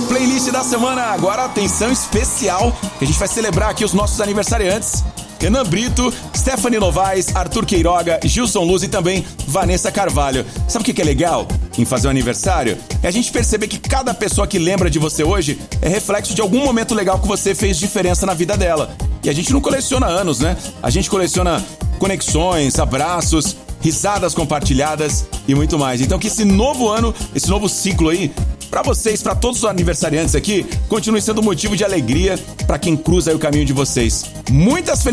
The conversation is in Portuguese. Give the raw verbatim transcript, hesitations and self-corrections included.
Playlist da semana, agora atenção especial, que a gente vai celebrar aqui os nossos aniversariantes. Renan Brito, Stephanie Novaes, Arthur Queiroga, Gilson Luz e também Vanessa Carvalho. Sabe o que é legal em fazer um aniversário? É a gente perceber que cada pessoa que lembra de você hoje é reflexo de algum momento legal que você fez diferença na vida dela. E a gente não coleciona anos, né? A gente coleciona conexões, abraços, risadas compartilhadas e muito mais. Então que esse novo ano, esse novo ciclo aí, pra vocês, pra todos os aniversariantes aqui, continue sendo motivo de alegria pra quem cruza aí o caminho de vocês. Muitas felicidades!